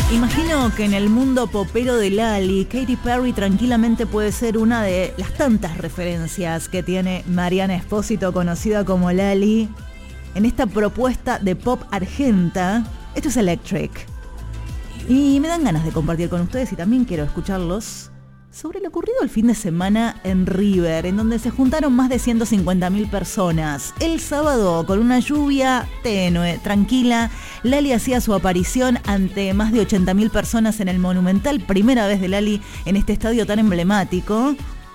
Imagino que en el mundo popero de Lali, Katy Perry tranquilamente puede ser una de las tantas referencias que tiene Mariana Espósito, conocida como Lali, en esta propuesta de pop argenta. Esto es Electric. Y me dan ganas de compartir con ustedes y también quiero escucharlos sobre lo ocurrido el fin de semana en River, en donde se juntaron más de 150.000 personas. El sábado, con una lluvia tenue, tranquila, Lali hacía su aparición ante más de 80.000 personas en el Monumental. Primera vez de Lali en este estadio tan emblemático.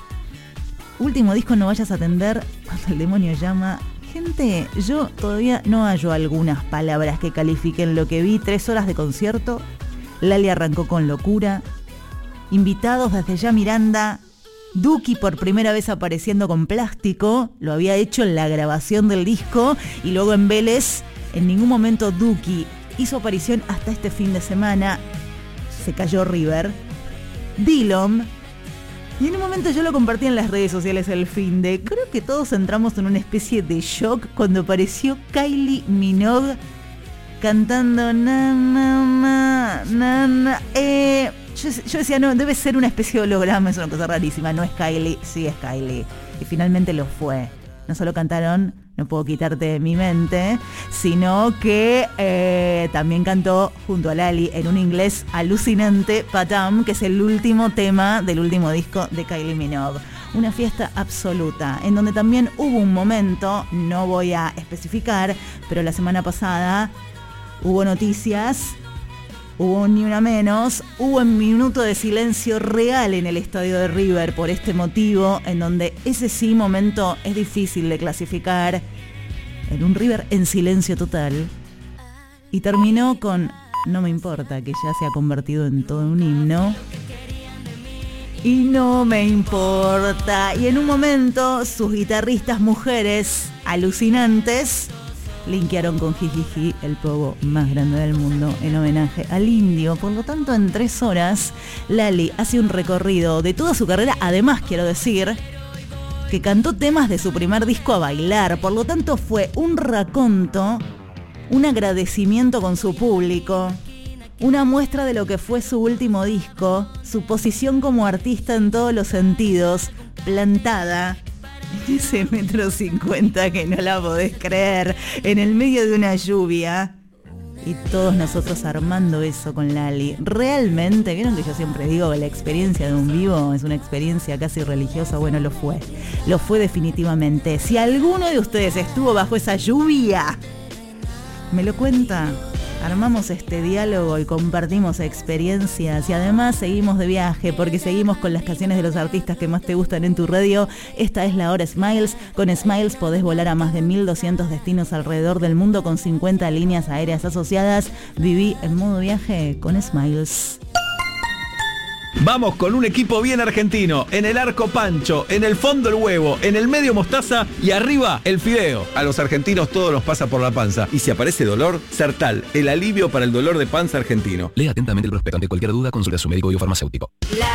Último disco, No vayas a atender cuando el demonio llama. Gente, yo todavía no hallo algunas palabras que califiquen lo que vi. 3 horas de concierto. Lali arrancó con locura. Invitados desde ya Miranda, Duki por primera vez apareciendo con Plástico, lo había hecho en la grabación del disco, y luego en Vélez. En ningún momento Duki hizo aparición hasta este fin de semana. Se cayó River. Dillom. Y en un momento yo lo compartí en las redes sociales el fin de. Creo que todos entramos en una especie de shock cuando apareció Kylie Minogue cantando na na na na na. Yo decía, no, debe ser una especie de holograma, es una cosa rarísima. No es Kylie, sí es Kylie. Y finalmente lo fue. No solo cantaron No puedo quitarte de mi mente, sino que también cantó junto a Lali en un inglés alucinante, Patam, que es el último tema del último disco de Kylie Minogue. Una fiesta absoluta, en donde también hubo un momento, no voy a especificar, pero la semana pasada hubo noticias. Hubo ni una menos, hubo un minuto de silencio real en el estadio de River por este motivo, en donde ese sí momento es difícil de clasificar, en un River en silencio total, y terminó con No me importa, que ya se ha convertido en todo un himno, y no me importa, y en un momento sus guitarristas mujeres alucinantes linkearon con Jijiji, el pogo más grande del mundo, en homenaje al indio. Por lo tanto, en 3 horas, Lali hace un recorrido de toda su carrera. Además, quiero decir que cantó temas de su primer disco a bailar. Por lo tanto, fue un raconto, un agradecimiento con su público, una muestra de lo que fue su último disco, su posición como artista en todos los sentidos, plantada ese 1,50 m que no la podés creer, en el medio de una lluvia, y todos nosotros armando eso con Lali. Realmente, ¿vieron que yo siempre digo que la experiencia de un vivo es una experiencia casi religiosa? Bueno, lo fue definitivamente. Si alguno de ustedes estuvo bajo esa lluvia, me lo cuenta. Armamos este diálogo y compartimos experiencias, y además seguimos de viaje porque seguimos con las canciones de los artistas que más te gustan en tu radio. Esta es la hora Smiles. Con Smiles podés volar a más de 1.200 destinos alrededor del mundo con 50 líneas aéreas asociadas. Viví en modo viaje con Smiles. Vamos con un equipo bien argentino. En el arco Pancho, en el fondo el huevo, en el medio mostaza y arriba el fideo. A los argentinos todo nos pasa por la panza. Y si aparece dolor, Sertal, el alivio para el dolor de panza argentino. Lea atentamente el prospecto. Ante cualquier duda, consulte a su médico biofarmacéutico. La